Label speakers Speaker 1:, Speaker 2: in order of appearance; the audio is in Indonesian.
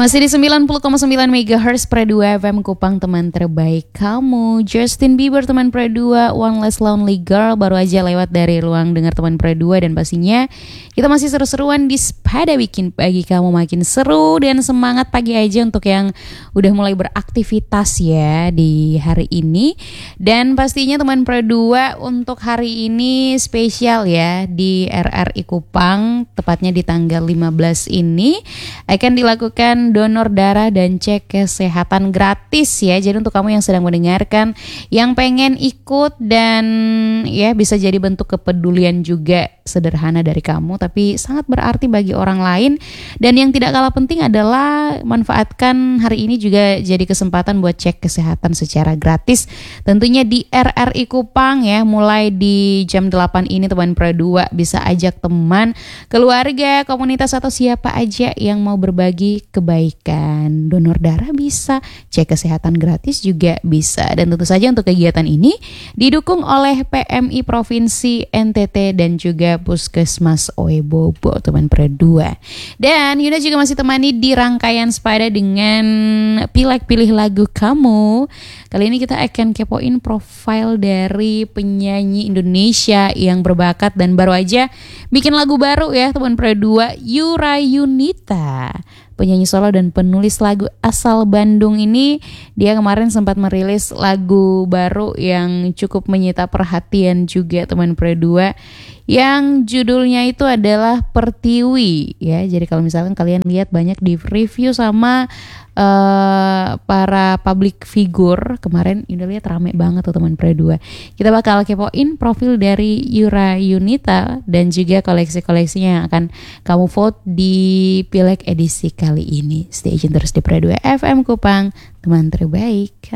Speaker 1: Masih di 90,9 MHz Pre 2 FM Kupang, teman terbaik kamu. Justin Bieber, teman Pre 2, One Less Lonely Girl baru aja lewat dari ruang dengar teman Pre 2. Dan pastinya kita masih seru-seruan di Spada, bikin pagi kamu makin seru dan semangat pagi aja untuk yang udah mulai beraktivitas ya di hari ini. Dan pastinya teman Pre 2 untuk hari ini spesial ya di RRI Kupang, tepatnya di tanggal 15 ini akan dilakukan donor darah dan cek kesehatan gratis ya. Jadi untuk kamu yang sedang mendengarkan, yang pengen ikut dan ya bisa jadi bentuk kepedulian juga sederhana dari kamu, tapi sangat berarti bagi orang lain. Dan yang tidak kalah penting adalah manfaatkan hari ini juga jadi kesempatan buat cek kesehatan secara gratis. Tentunya di RRI Kupang ya, mulai di jam 8 ini teman Pro 2 bisa ajak teman, keluarga, komunitas atau siapa aja yang mau berbagi kebaikan. Donor darah bisa, cek kesehatan gratis juga bisa. Dan tentu saja untuk kegiatan ini didukung oleh PMI Provinsi NTT dan juga Puskesmas Oebobo teman Pro 2. Dan Yuna juga masih temani di rangkaian Spada dengan Pilek Pilih Lagu Kamu. Kali ini kita akan kepoin profil dari penyanyi Indonesia yang berbakat dan baru aja bikin lagu baru ya teman Pro 2, Yurayunita. Penyanyi solo dan penulis lagu asal Bandung ini, dia kemarin sempat merilis lagu baru yang cukup menyita perhatian juga teman Pro 2, yang judulnya itu adalah Pertiwi ya. Jadi kalau misalkan kalian lihat banyak di review sama para public figure kemarin, udah lihat rame banget tuh teman Pro 2. Kita bakal kepoin profil dari Yurayunita dan juga koleksi-koleksinya yang akan kamu vote di Pilek edisi kali ini. Stay tune terus di Pro 2 FM Kupang, teman terbaik.